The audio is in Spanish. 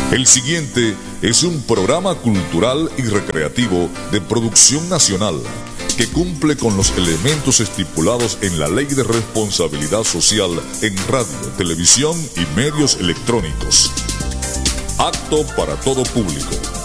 El siguiente es un programa cultural y recreativo de producción nacional que cumple con los elementos estipulados en la Ley de Responsabilidad Social en radio, televisión y medios electrónicos. Apto para todo público.